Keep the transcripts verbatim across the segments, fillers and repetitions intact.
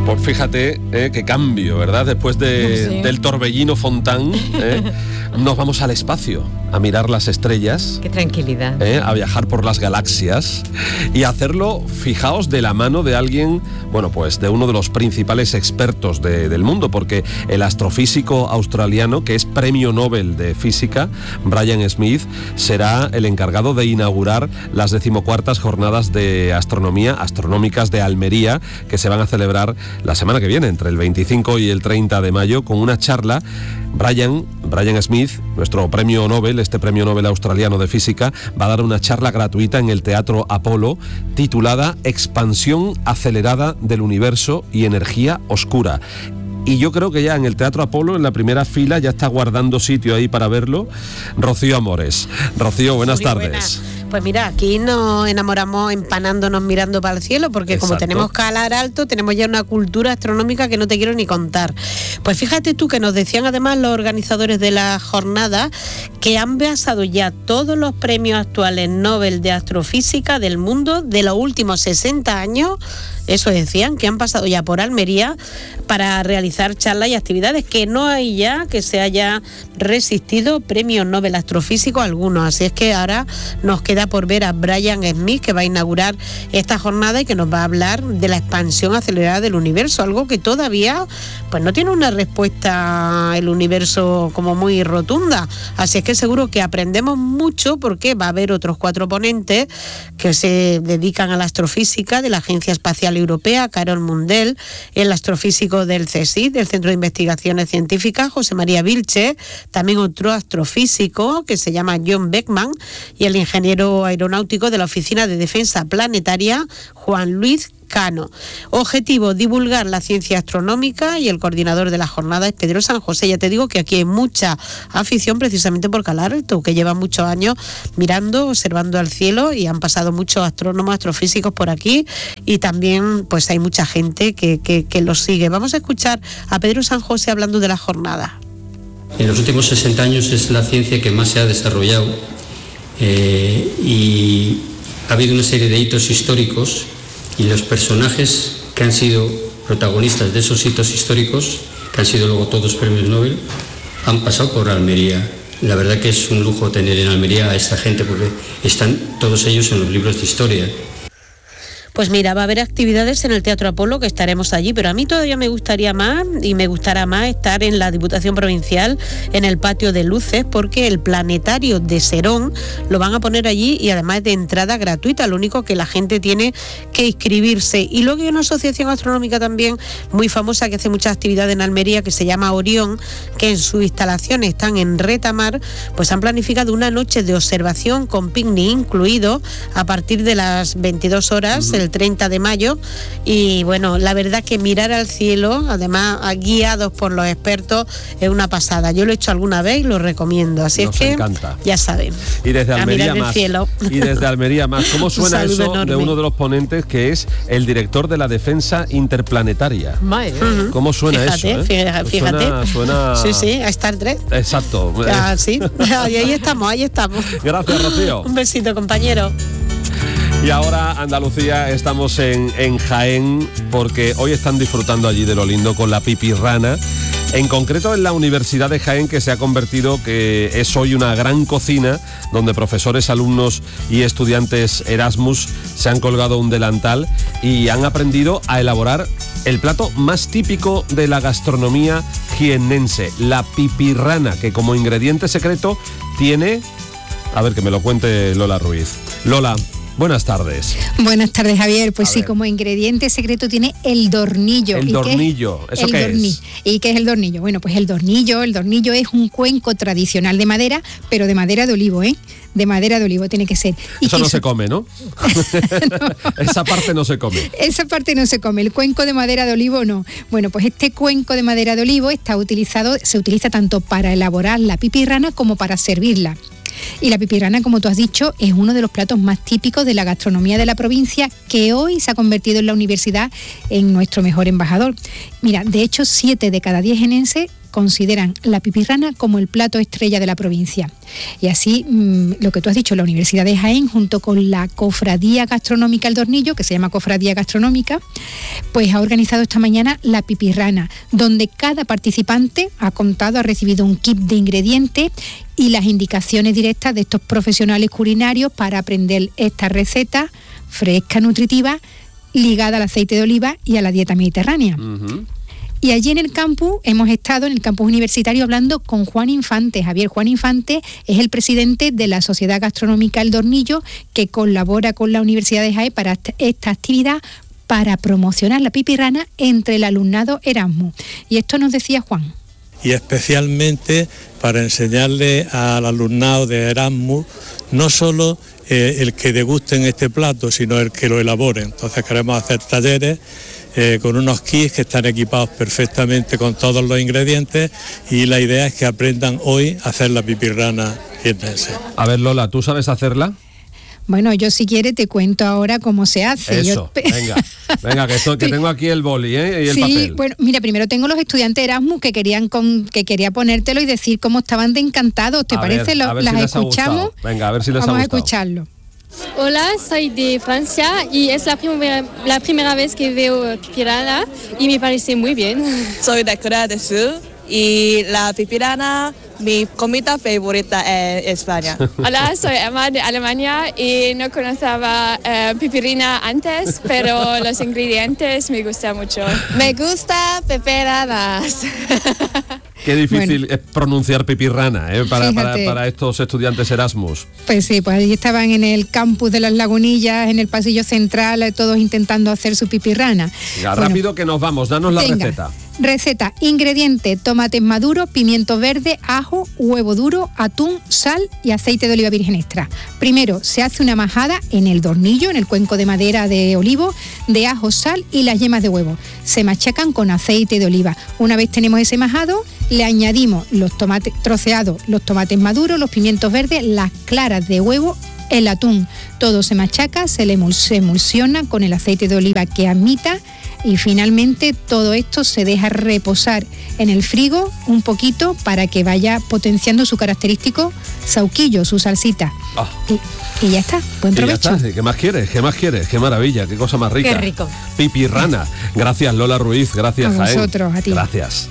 Pues fíjate, eh, qué cambio, ¿verdad? Después de, sí. del torbellino Fontán, eh, nos vamos al espacio a mirar las estrellas. Qué tranquilidad. Eh, a viajar por las galaxias y hacerlo, fijaos, de la mano de alguien, bueno, pues de uno de los principales expertos de, del mundo, porque el astrofísico australiano, que es premio Nobel de Física, Brian Smith, será el encargado de inaugurar las decimocuartas jornadas de astronomía astronómicas de Almería, que se van a celebrar la semana que viene, entre el veinticinco y el treinta de mayo, con una charla. Brian, Brian Smith, nuestro premio Nobel, este premio Nobel australiano de física, va a dar una charla gratuita en el Teatro Apolo, titulada Expansión acelerada del universo y energía oscura. Y yo creo que ya en el Teatro Apolo, en la primera fila, ya está guardando sitio ahí para verlo Rocío Amores. Rocío, buenas Muy tardes. Buena. Pues mira, aquí nos enamoramos empanándonos mirando para el cielo, porque Exacto. como tenemos calar alto, tenemos ya una cultura astronómica que no te quiero ni contar. Pues fíjate tú que nos decían además los organizadores de la jornada que han basado ya todos los premios actuales Nobel de Astrofísica del mundo de los últimos sesenta años. Eso decían, que han pasado ya por Almería para realizar charlas y actividades, que no hay ya que se haya resistido premio Nobel astrofísico alguno. Así es que ahora nos queda por ver a Brian Smith, que va a inaugurar esta jornada y que nos va a hablar de la expansión acelerada del universo, algo que todavía pues no tiene una respuesta el universo como muy rotunda. Así es que seguro que aprendemos mucho, porque va a haber otros cuatro ponentes que se dedican a la astrofísica de la Agencia Espacial Europea, Carol Mundell, el astrofísico del C S I C, del Centro de Investigaciones Científicas, José María Vilche, también otro astrofísico que se llama John Beckman, y el ingeniero aeronáutico de la Oficina de Defensa Planetaria, Juan Luis Cano. Objetivo, divulgar la ciencia astronómica, y el coordinador de la jornada es Pedro San José. Ya te digo que aquí hay mucha afición precisamente por calar alto, que lleva muchos años mirando, observando al cielo, y han pasado muchos astrónomos, astrofísicos por aquí, y también pues hay mucha gente que, que, que los sigue. Vamos a escuchar a Pedro San José hablando de la jornada. En los últimos sesenta años es la ciencia que más se ha desarrollado, eh, y ha habido una serie de hitos históricos, y los personajes que han sido protagonistas de esos hitos históricos, que han sido luego todos premios Nobel, han pasado por Almería. La verdad que es un lujo tener en Almería a esta gente, porque están todos ellos en los libros de historia. Pues mira, va a haber actividades en el Teatro Apolo, que estaremos allí, pero a mí todavía me gustaría más, y me gustará más estar en la Diputación Provincial, en el Patio de Luces, porque el planetario de Serón lo van a poner allí, y además es de entrada gratuita, lo único que la gente tiene que inscribirse. Y luego hay una asociación astronómica también muy famosa que hace muchas actividades en Almería, que se llama Orión, que en sus instalaciones están en Retamar, pues han planificado una noche de observación con picnic incluido a partir de las veintidós horas, uh-huh. el treinta de mayo, y bueno, la verdad que mirar al cielo, además guiados por los expertos, es una pasada. Yo lo he hecho alguna vez y lo recomiendo, así Nos es que encanta. Ya saben. Y desde Almería más. Cielo. Y desde Almería más. ¿Cómo suena eso enorme. De uno de los ponentes, que es el director de la Defensa Interplanetaria? Uh-huh. ¿Cómo suena fíjate, eso? Eh? Fíjate. Suena, suena... Sí, sí, a Star Trek. Exacto. Ah, sí. Y ahí estamos, ahí estamos. Gracias, Rocío. Un besito, compañero. Y ahora, Andalucía, estamos en, en Jaén, porque hoy están disfrutando allí de lo lindo con la pipirrana. En concreto en la Universidad de Jaén, que se ha convertido, que es hoy una gran cocina, donde profesores, alumnos y estudiantes Erasmus se han colgado un delantal y han aprendido a elaborar el plato más típico de la gastronomía jiennense, la pipirrana, que como ingrediente secreto tiene... A ver, que me lo cuente Lola Ruiz. Lola, buenas tardes. Buenas tardes, Javier. Pues A sí, ver. Como ingrediente secreto tiene el dornillo. El ¿Y dornillo, qué es? ¿eso el qué dorni- es? ¿Y qué es el dornillo? Bueno, pues el dornillo, el dornillo es un cuenco tradicional de madera, pero de madera de olivo, ¿eh? De madera de olivo tiene que ser. Y Eso no quiso... se come, ¿no? no. Esa parte no se come. Esa parte no se come, el cuenco de madera de olivo no. Bueno, pues este cuenco de madera de olivo está utilizado, se utiliza tanto para elaborar la pipirrana como para servirla. Y la pipirrana, como tú has dicho, es uno de los platos más típicos de la gastronomía de la provincia, que hoy se ha convertido en la universidad en nuestro mejor embajador. Mira, de hecho, siete de cada diez jienenses consideran la pipirrana como el plato estrella de la provincia. Y así, mmm, lo que tú has dicho, la Universidad de Jaén, junto con la Cofradía Gastronómica El Dornillo, que se llama Cofradía Gastronómica, pues ha organizado esta mañana la pipirrana, donde cada participante ha contado, ha recibido un kit de ingredientes y las indicaciones directas de estos profesionales culinarios para aprender esta receta fresca, nutritiva, ligada al aceite de oliva y a la dieta mediterránea. Uh-huh. Y allí en el campus hemos estado, en el campus universitario, hablando con Juan Infante. Javier Juan Infante es el presidente de la Sociedad Gastronómica El Dornillo, que colabora con la Universidad de Jaén para esta actividad, para promocionar la pipirrana entre el alumnado Erasmus. Y esto nos decía Juan. Y especialmente para enseñarle al alumnado de Erasmus no solo eh, el que degusten este plato, sino el que lo elaboren. Entonces queremos hacer talleres eh, con unos kits que están equipados perfectamente con todos los ingredientes, y la idea es que aprendan hoy a hacer la pipirrana jiennense. A ver, Lola, ¿tú sabes hacerla? Bueno, yo si quieres te cuento ahora cómo se hace. Eso, yo... venga, venga, que, esto, que tengo aquí el boli, ¿eh? Y el sí, papel. Sí, bueno, mira, primero tengo los estudiantes Erasmus que querían con, que quería ponértelo y decir cómo estaban de encantados. ¿Te a parece? Ver, Lo, a ver las si escuchamos. Venga, a ver si les Vamos ha a gustado. escucharlo. Hola, soy de Francia y es la primera, la primera vez que veo pipirrana y me parece muy bien. Soy de Corea del Sur y la pipirrana, mi comida favorita en España. Hola, soy Emma de Alemania y no conocía uh, pipirrina antes, pero los ingredientes me gustan mucho. Me gusta pipirranas. Qué difícil Bueno. es pronunciar pipirrana, ¿eh? para, para, para estos estudiantes Erasmus. Pues sí, pues allí estaban en el campus de Las Lagunillas, en el pasillo central, todos intentando hacer su pipirrana. Ya, Bueno, rápido que nos vamos, danos la venga. receta. Receta: ingredientes: tomates maduros, pimiento verde, ajo, huevo duro, atún, sal y aceite de oliva virgen extra. Primero se hace una majada en el dornillo, en el cuenco de madera de olivo, de ajo, sal y las yemas de huevo. Se machacan con aceite de oliva. Una vez tenemos ese majado, le añadimos los tomates troceados, los tomates maduros, los pimientos verdes, las claras de huevo, el atún. Todo se machaca, se le emul- se emulsiona con el aceite de oliva que admita. Y finalmente todo esto se deja reposar en el frigo un poquito para que vaya potenciando su característico sauquillo, su salsita. Ah. Y, y ya está, buen provecho. Y ya está. ¿Qué más quieres? ¿Qué más quieres? Qué maravilla, qué cosa más rica. Qué rico. Pipirrana. Gracias, Lola Ruiz. Gracias, A Jaén. vosotros, a ti. Gracias.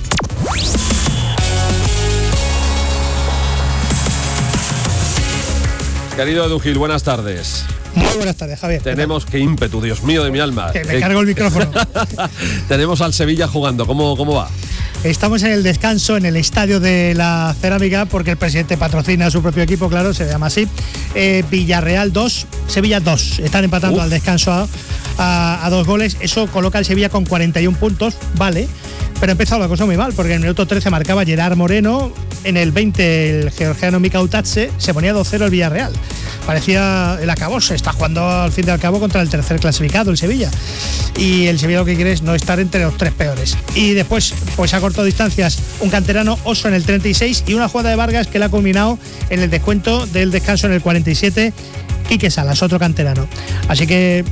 Querido Edu Gil, buenas tardes. Muy buenas tardes, Javier. Tenemos, qué ímpetu, Dios mío de mi alma. Que me cargo el micrófono. Tenemos al Sevilla jugando. ¿Cómo, cómo va? Estamos en el descanso en el Estadio de la Cerámica, porque el presidente patrocina a su propio equipo, claro, se llama así. Eh, Villarreal dos, Sevilla dos. Están empatando Uf. al descanso a, a, a dos goles. Eso coloca al Sevilla con cuarenta y un puntos, vale. Pero ha empezado la cosa muy mal, porque en el minuto trece marcaba Gerard Moreno, en el veinte el georgiano Mikautatse, se ponía dos cero el Villarreal. Parecía el acabó, se está jugando al fin y al cabo contra el tercer clasificado, el Sevilla. Y el Sevilla lo que quiere es no estar entre los tres peores. Y después, pues ha cortado distancias un canterano, Oso, en el treinta y seis, y una jugada de Vargas que la ha culminado en el descuento del descanso en el cuarenta y siete, Quique Salas, otro canterano. Así que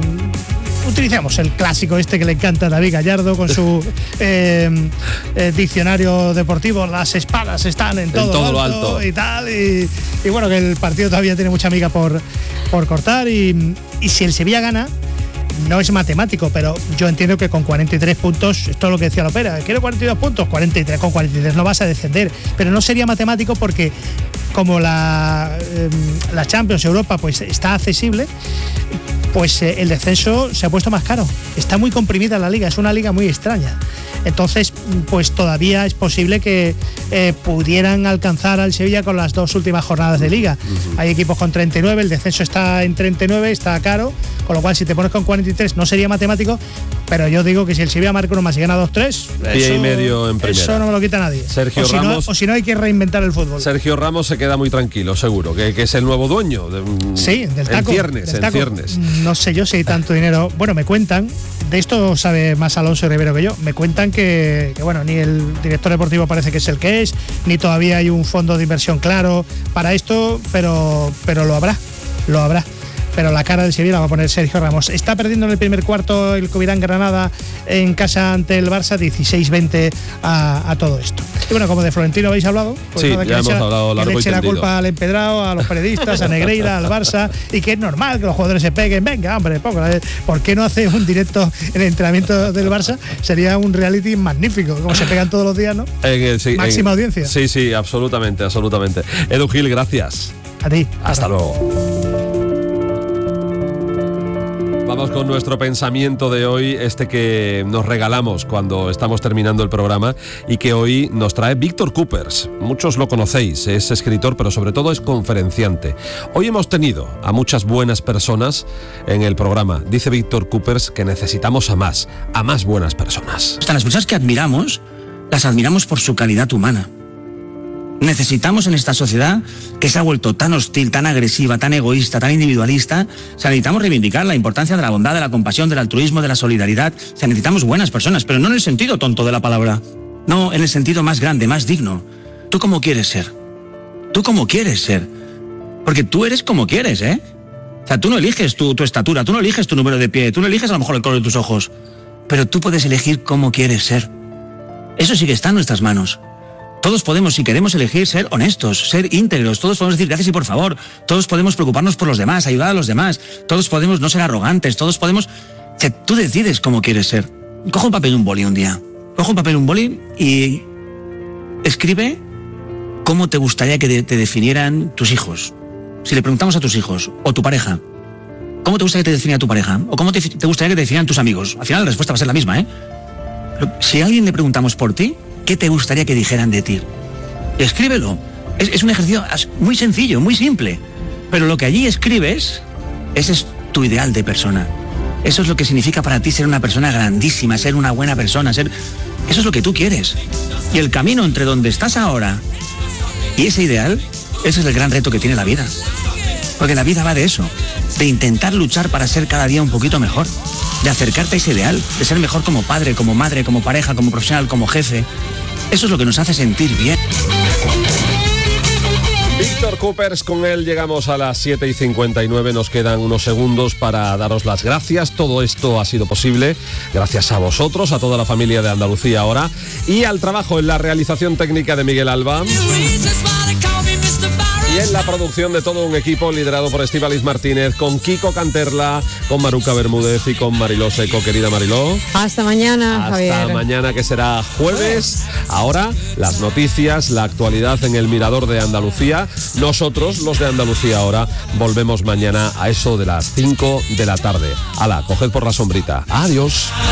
utilicemos el clásico este que le encanta a David Gallardo con su eh, eh, diccionario deportivo. Las espadas están en todo, en todo lo, alto lo alto y tal, y, y bueno, que el partido todavía tiene mucha miga por, por cortar, y, y si el Sevilla gana, no es matemático, pero yo entiendo que con cuarenta y tres puntos, esto es lo que decía Lopera, quiero cuarenta y dos puntos, cuarenta y tres, con cuarenta y tres no vas a descender, pero no sería matemático porque como la, eh, la Champions Europa pues está accesible, pues eh, el descenso se ha puesto más caro. Está muy comprimida la liga, es una liga muy extraña. Entonces, pues todavía es posible que eh, pudieran alcanzar al Sevilla con las dos últimas jornadas de liga. Uh-huh. Hay equipos con treinta y nueve, el descenso está en treinta y nueve, está caro, con lo cual si te pones con cuarenta y tres no sería matemático, pero yo digo que si el Sevilla marca uno más y gana dos tres, pie y medio en primera. Eso no me lo quita nadie. Sergio o si Ramos, no, o si no hay que reinventar el fútbol. Sergio Ramos se queda muy tranquilo, seguro, que, que es el nuevo dueño. De, sí, del taco. En ciernes, del en taco. ciernes. No sé yo si hay tanto dinero. Bueno, me cuentan, de esto sabe más Alonso Rivero que yo, me cuentan que, que bueno, ni el director deportivo parece que es el que es, ni todavía hay un fondo de inversión claro para esto, pero, pero lo habrá, lo habrá. pero la cara del Sevilla la va a poner Sergio Ramos. Está perdiendo en el primer cuarto el Covirán Granada en casa ante el Barça, dieciséis veinte a, a todo esto. Y bueno, como de Florentino habéis hablado, pues sí, nada, que ya le hemos eche, hablado largo que le eche y la tendido. culpa al Empedrado, a los periodistas, a Negreira, al Barça, y que es normal que los jugadores se peguen. Venga, hombre, poco. ¿Por qué no hace un directo en el entrenamiento del Barça? Sería un reality magnífico, como se pegan todos los días, ¿no? En el- sí, Máxima en- audiencia. Sí, sí, absolutamente, absolutamente. Edu Gil, gracias. A ti. Hasta luego. Vamos con nuestro pensamiento de hoy, este que nos regalamos cuando estamos terminando el programa y que hoy nos trae Víctor Coopers. Muchos lo conocéis, es escritor, pero sobre todo es conferenciante. Hoy hemos tenido a muchas buenas personas en el programa. Dice Víctor Coopers que necesitamos a más, a más buenas personas. Hasta las personas que admiramos, las admiramos por su calidad humana. Necesitamos en esta sociedad que se ha vuelto tan hostil, tan agresiva, tan egoísta, tan individualista, o sea, necesitamos reivindicar la importancia de la bondad, de la compasión, del altruismo, de la solidaridad. O sea, necesitamos buenas personas, pero no en el sentido tonto de la palabra. No, en el sentido más grande, más digno. ¿Tú cómo quieres ser? ¿Tú cómo quieres ser? Porque tú eres como quieres, ¿eh? O sea, tú no eliges tu, tu estatura, tú no eliges tu número de pie, tú no eliges a lo mejor el color de tus ojos, pero tú puedes elegir cómo quieres ser. Eso sí que está en nuestras manos. Todos podemos, si queremos elegir, ser honestos, ser íntegros. Todos podemos decir gracias y por favor. Todos podemos preocuparnos por los demás, ayudar a los demás. Todos podemos no ser arrogantes. Todos podemos... O sea, tú decides cómo quieres ser. Coge un papel y un boli un día. Coge un papel y un boli y escribe cómo te gustaría que de- te definieran tus hijos. Si le preguntamos a tus hijos o tu pareja, ¿cómo te gustaría que te definiera tu pareja? ¿O cómo te, te gustaría que te definieran tus amigos? Al final la respuesta va a ser la misma, ¿eh? Pero si a alguien le preguntamos por ti, ¿qué te gustaría que dijeran de ti? Escríbelo. Es, es un ejercicio as- muy sencillo, muy simple. Pero lo que allí escribes, ese es tu ideal de persona. Eso es lo que significa para ti ser una persona grandísima, ser una buena persona, ser... Eso es lo que tú quieres. Y el camino entre donde estás ahora y ese ideal, ese es el gran reto que tiene la vida. Porque la vida va de eso, de intentar luchar para ser cada día un poquito mejor, de acercarte a ese ideal, de ser mejor como padre, como madre, como pareja, como profesional, como jefe. Eso es lo que nos hace sentir bien. Víctor Coopers, con él llegamos a las siete y cincuenta y nueve, nos quedan unos segundos para daros las gracias. Todo esto ha sido posible gracias a vosotros, a toda la familia de Andalucía Ahora y al trabajo en la realización técnica de Miguel Alba y en la producción de todo un equipo liderado por Estíbaliz Martínez, con Kiko Canterla, con Maruca Bermúdez y con Mariló Seco. Querida Mariló, Hasta mañana, hasta Javier. mañana, que será jueves. Ahora las noticias, la actualidad en el Mirador de Andalucía. Nosotros, los de Andalucía Ahora, volvemos mañana a eso de las cinco de la tarde. Hala, coged por la sombrita. Adiós.